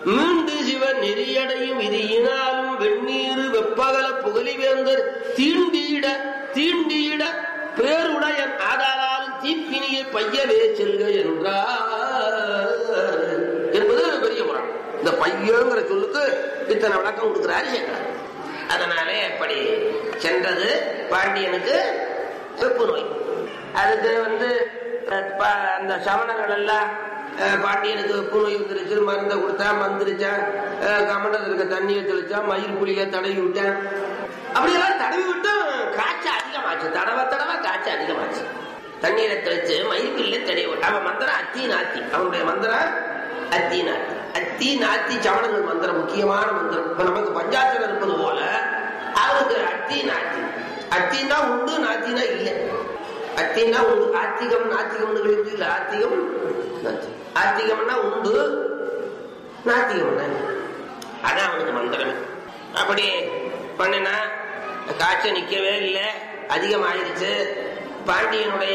மீண்டு சிவ நெறியடையும் விதியினாலும் வெந்நீர் வெப்பகல புகழிவேந்தர் தீண்டியிட பேருடையன் ஆதாராலும் தீப்பினியை பையவே செல்க என்றார் என்பது பெரிய புறம். இந்த பையங்கிற சொல்லுக்கு இத்தனை விளக்கம் கொடுக்கிறாரு சேக்கலார். அதனாலே அப்படி சென்றது பாண்டியனுக்கு வெப்பு நோய். அதுக்கு அந்த சமணர்கள் எல்லாம் பாண்டியனுக்கு வெப்பு நோய் வந்துருச்சு, மருந்தை கொடுத்தா மந்திரிச்சான், கமண்டத்தில் இருக்க தண்ணியை தெளிச்சா, மயில் புலிய தடவி விட்டான். அப்படியெல்லாம் தடவி விட்டு காய்ச்சல் அதிகமாச்சு. தடவை காய்ச்சல் அதிகமாச்சு. தண்ணீரை தெளிச்சு மயில் புலிய தடவி விட்டான். அவன் மந்திரம் அத்தி நாத்தி, அவனுடைய மந்திரம் அத்தி நாத்தி. அத்தி நாத்தி சமணர்கள் மந்திரம் முக்கியமான மந்திரம். இப்ப நமக்கு பஞ்சாட்சரம் இருப்பது போல அவருக்கு அத்தி நாத்தி. அத்தின்னா உண்டு, நாத்தினா இல்லை. அத்தின்னா உண்டு. ஆத்திகம் நாத்திகம்னு இல்லை. ஆத்திகம்னா உண்டு, நாத்திகம்னா அதான் அவனுக்கு மந்திரம். அப்படி பண்ணினா காய்ச்சல் நிக்கவே இல்லை, அதிகமாயிருச்சு. பாண்டியனுடைய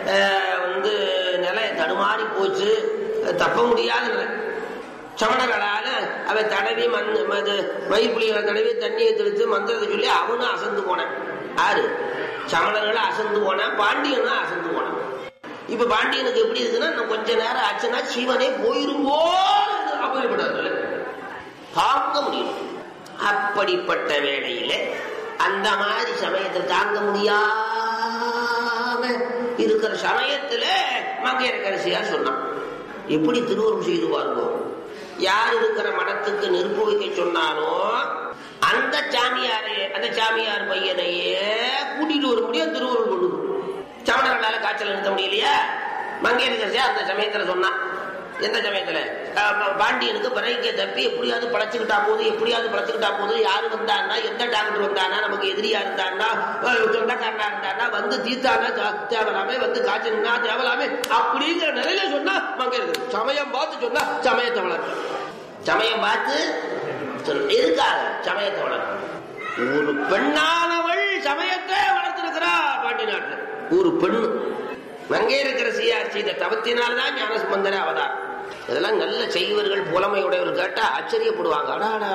நிலை தடுமாறி போச்சு, தப்ப முடியாத நிலை. சமணர்களால அவை தடவி மயில் புலிகளை தடவி தண்ணியை தெளித்து மந்திரத்தை சொல்லி அவனும் அசந்து போனான். ஆறு சமணர்களும் அசந்து போனான், பாண்டியனும் அசந்து போனான். இப்ப பாண்டியனுக்கு எப்படி இருக்குன்னா, கொஞ்ச நேரம் ஆச்சுன்னா சிவனே போயிரும்போ அப்படிப்பட்ட தாங்க முடியும். அப்படிப்பட்ட வேளையில அந்த மாதிரி சமயத்தை தாங்க முடியாம இருக்கிற சமயத்துல மங்கையர்க்கரசியார் சொன்னான். எப்படி திருவருள் செய்து பார்ப்போம். யார் இருக்கிற மடத்துக்கு நெருப்பு வைக்க சொன்னானோ அந்த சாமியார் பையனையே கூட்டிட்டு வர முடியும் திருவருள் கொண்டு. சமணர்களால காய்ச்சல் நிறுத்த முடியலையா? மங்கையர்க்கரசியா அந்த சமயத்துல சொன்னான். எந்த சமயத்துல? பாண்டியனுக்கு பிறக்க தப்பி எப்படியாவது பழச்சுக்கிட்டா போது, யாரு வந்தான்னா, எந்த டாக்டர் வந்தானா, நமக்கு எதிரியா இருந்தான்னா, சொந்தக்காரனா இருந்தான்னா, வந்து தீர்த்தானா தேவலாமே, வந்து காய்ச்சல்னா தேவலாமே, அப்படிங்கிற நிலையில சொன்னா மங்கையர்கள். சமயம் பார்த்து சொன்னா சமயத்தை வளர்க்கும். சமயம் பார்த்து எதுக்காக சமயத்தை வளர்க்கும்? ஒரு பெண்ணானவள் சமயத்தை வளர்த்திருக்கிறா பாண்டி நாட்டுல. ஒரு பெண்ணு மங்கையர்க்கரசியார் செய்த தவத்தினால்தான் ஞானசம்பந்தர அவதார். இதெல்லாம் நல்ல செய்வர்கள் புலமையுடையவர்கள் கேட்டா ஆச்சரியப்படுவாங்க.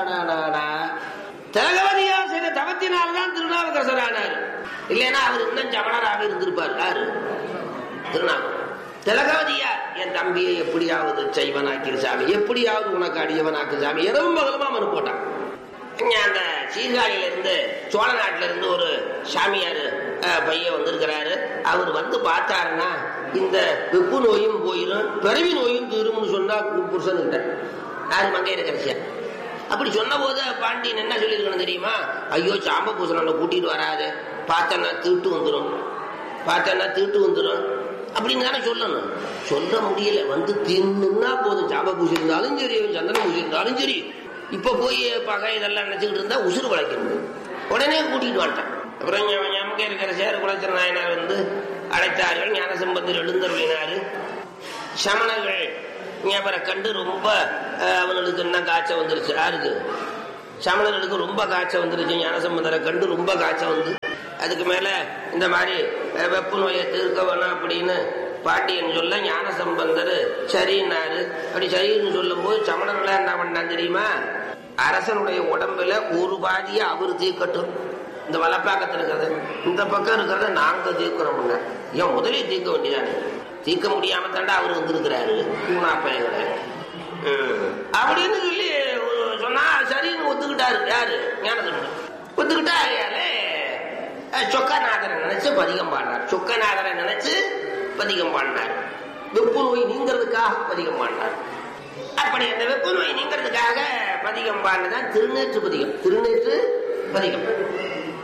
திலகவதியார் செய்த தவத்தினால்தான் திருநாவுக்கரசர் ஆனார். இல்லைன்னா அவர் இன்னும் சமணராக இருந்திருப்பார். யாரு? திருநாவுக்கரசர். திலகவதியார் என் தம்பியை எப்படியாவது செய்வனாக்கிற சாமி, எப்படியாவது உனக்கு அடியவனாக்கு சாமி, இரவும் பகலுமா மனு போட்டான். அந்த சீர்காழியில இருந்து சோழ நாட்டில இருந்து ஒரு சாமியார் பையன் வந்திருக்கிறாரு. அவர் வந்து பார்த்தாருன்னா இந்த வெப்பு நோயும் போயிடும், பிறவி நோயும் தீரும்னு சொன்னா புருஷன்கிட்ட. யாரு? மங்கையர்க்கரசியா. அப்படி சொன்ன போது பாண்டியன் என்ன சொல்லியிருக்கணும் தெரியுமா? ஐயோ சாம்ப பூசணம் கூட்டிட்டு வராது, பார்த்தன்னா தீட்டு வந்துடும் அப்படின்னு தானே சொல்லணும். சொல்ல முடியல. வந்து தின்னுன்னா போதும். சாம்ப பூசி இருந்தாலும் சரி, சந்தன பூசி இருந்தாலும் சரி, இப்ப போய் பகை இதெல்லாம் நினைச்சுக்கிட்டு இருந்தா உசுறு வளைக்கணும். உடனே கூட்டிட்டு வந்துட்டான். அப்புறம் மங்கையர்க்கரசியார் குலச்சிர நாயனார் வந்து அழைத்தார்கள். ஞானசம்பந்தர் எழுந்தருளினாரு. சமணர்கள் ஞாபகம் கண்டு ரொம்ப அவங்களுக்கு என்ன காய்ச்சல் வந்துருச்சு. யாருக்கு? சமணர்களுக்கு ரொம்ப காய்ச்சல் வந்துருச்சு. ஞானசம்பந்தரை கண்டு ரொம்ப காய்ச்சல் வந்து அதுக்கு மேல இந்த மாதிரி வெப்பு நோயை தீர்க்க வேணும் அப்படின்னு பாண்டியன் சொல்ல ஞானசம்பந்தர் சரின்னாரு. அப்படி சரின்னு சொல்லும் போது சமணர்களா என்ன பண்ணான் தெரியுமா? அரசனுடைய உடம்புல ஒரு பாதியை அவர் தீர்க்கட்டும், இந்த வலப்பாக்கத்தில் இருக்கிறது, இந்த பக்கம் இருக்கிறத நாங்க தீர்க்கிறோம்னா ஏன் முதலே தீர்க்க வேண்டியதானே? தீர்க்க முடியாம தாண்டா அவர் வந்திருக்கிறாரு பூனா பையங்களை அப்படின்னு சொல்லி சொன்னா சரின்னு ஒத்துக்கிட்டாரு. யாரு? ஞானசம்பந்தர் ஒத்துக்கிட்டா. சொக்கநாதரை நினைச்சு பதிகம் பாடினார். சொக்கநாதரை நினைச்சு பதிகம் பாடினார். வெப்பு நோய் நீங்கிறதுக்காக பதிகம் பாடினார். அப்படி அந்த வெப்பு நோய் நீங்கிறதுக்காக பதிகம் பாடினதான் திருநேற்று பதிகம்.